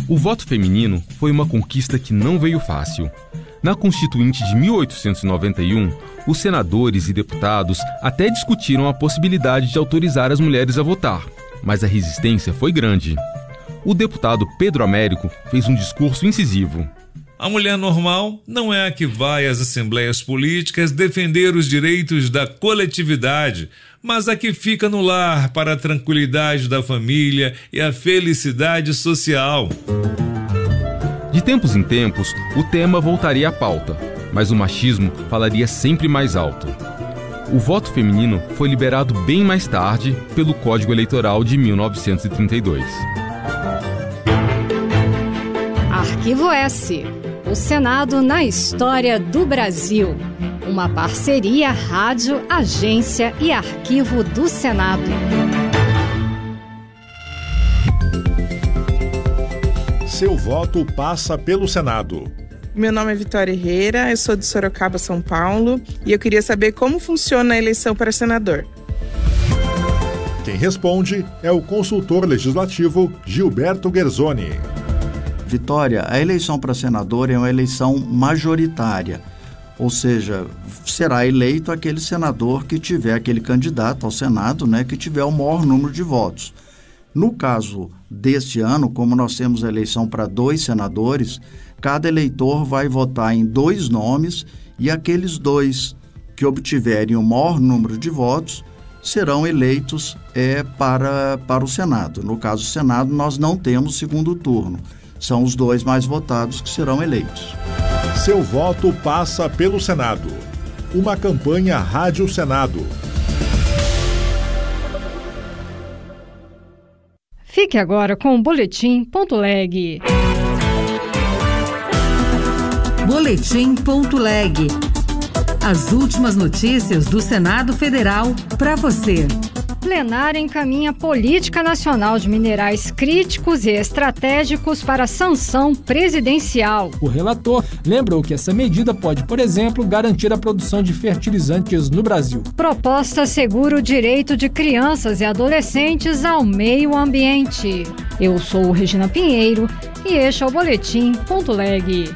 O voto feminino foi uma conquista que não veio fácil. Na Constituinte de 1891, os senadores e deputados até discutiram a possibilidade de autorizar as mulheres a votar, mas a resistência foi grande. O deputado Pedro Américo fez um discurso incisivo. A mulher normal não é a que vai às assembleias políticas defender os direitos da coletividade, mas a que fica no lar para a tranquilidade da família e a felicidade social. De tempos em tempos, o tema voltaria à pauta, mas o machismo falaria sempre mais alto. O voto feminino foi liberado bem mais tarde pelo Código Eleitoral de 1932. Arquivo S. O Senado na história do Brasil. Uma parceria Rádio, Agência e Arquivo do Senado. Seu voto passa pelo Senado. Meu nome é Vitória Herrera, eu sou de Sorocaba, São Paulo, e eu queria saber como funciona a eleição para senador. Quem responde é o consultor legislativo Gilberto Guerzoni. Vitória, a eleição para senador é uma eleição majoritária, ou seja, será eleito aquele senador que tiver, aquele candidato ao Senado, que tiver o maior número de votos. No caso deste ano, como nós temos a eleição para 2 senadores, cada eleitor vai votar em 2 nomes e aqueles 2 que obtiverem o maior número de votos serão eleitos para o Senado. No caso do Senado, nós não temos segundo turno. São os 2 mais votados que serão eleitos. Seu voto passa pelo Senado. Uma campanha Rádio Senado. Fique agora com o Boletim.leg. Boletim.leg. As últimas notícias do Senado Federal para você. Plenário encaminha Política Nacional de Minerais Críticos e Estratégicos para sanção presidencial. O relator lembrou que essa medida pode, por exemplo, garantir a produção de fertilizantes no Brasil. Proposta assegura o direito de crianças e adolescentes ao meio ambiente. Eu sou Regina Pinheiro e este é o Boletim.leg.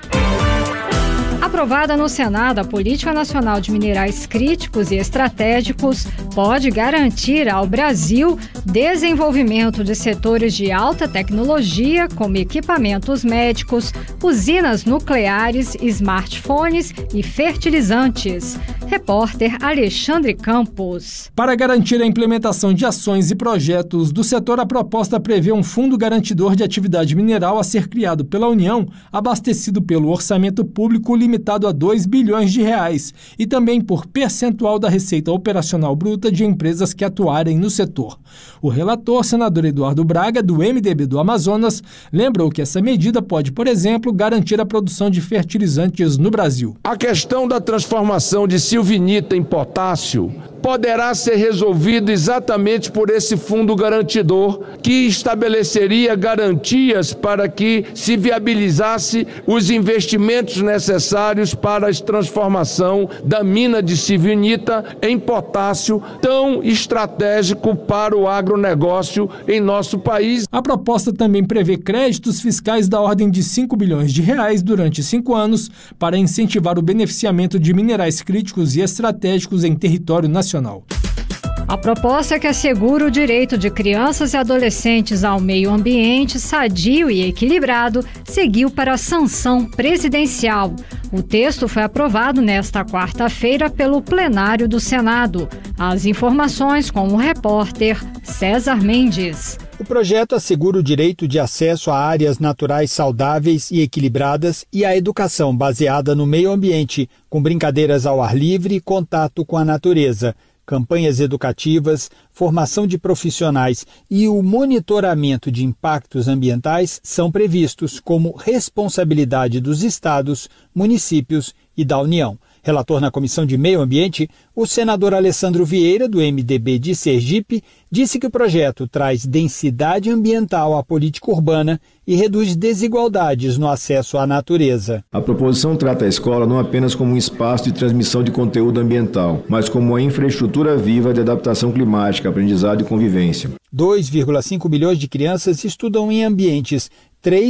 Aprovada no Senado, a Política Nacional de Minerais Críticos e Estratégicos pode garantir ao Brasil desenvolvimento de setores de alta tecnologia, como equipamentos médicos, usinas nucleares, smartphones e fertilizantes. Repórter Alexandre Campos. Para garantir a implementação de ações e projetos do setor, a proposta prevê um fundo garantidor de atividade mineral a ser criado pela União, abastecido pelo orçamento público limitado a R$2 bilhões e também por percentual da receita operacional bruta de empresas que atuarem no setor. O relator, senador Eduardo Braga, do MDB do Amazonas, lembrou que essa medida pode, por exemplo, garantir a produção de fertilizantes no Brasil. A questão da transformação de silvinita em potássio poderá ser resolvido exatamente por esse fundo garantidor, que estabeleceria garantias para que se viabilizasse os investimentos necessários para a transformação da mina de silvinita em potássio, tão estratégico para o agronegócio em nosso país. A proposta também prevê créditos fiscais da ordem de R$5 bilhões durante 5 anos para incentivar o beneficiamento de minerais críticos e estratégicos em território nacional. A proposta que assegura o direito de crianças e adolescentes ao meio ambiente sadio e equilibrado seguiu para a sanção presidencial. O texto foi aprovado nesta quarta-feira pelo plenário do Senado. As informações com o repórter César Mendes. O projeto assegura o direito de acesso a áreas naturais saudáveis e equilibradas e à educação baseada no meio ambiente, com brincadeiras ao ar livre e contato com a natureza. Campanhas educativas, formação de profissionais e o monitoramento de impactos ambientais são previstos como responsabilidade dos estados, municípios e da União. Relator na Comissão de Meio Ambiente, o senador Alessandro Vieira, do MDB de Sergipe, disse que o projeto traz densidade ambiental à política urbana e reduz desigualdades no acesso à natureza. A proposição trata a escola não apenas como um espaço de transmissão de conteúdo ambiental, mas como uma infraestrutura viva de adaptação climática, aprendizado e convivência. 2,5 milhões de crianças estudam em ambientes